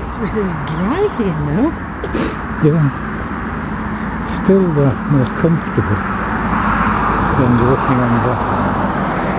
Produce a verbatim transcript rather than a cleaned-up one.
It's really dry here now. Yeah. Still uh, more comfortable than walking on the